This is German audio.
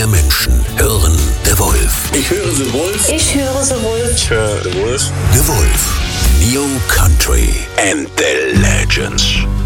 der Menschen hören The Wolf. Ich höre The Wolf. Ich höre The Wolf. Ich höre The Wolf. The Wolf. New Country and the Legends.